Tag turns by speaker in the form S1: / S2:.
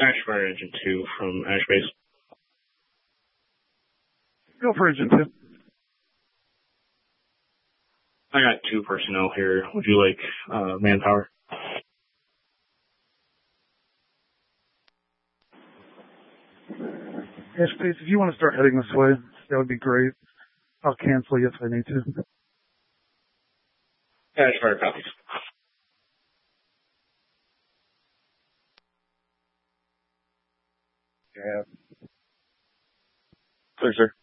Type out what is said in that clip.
S1: Ashfire Engine 2 from Ash Base.
S2: Go for Engine 2.
S1: I got 2 personnel here. Would you like manpower?
S2: Ash Base, if you want to start heading this way, that would be great. I'll cancel you if I need to.
S1: Ashfire copies.
S3: Yeah. Clear, sir.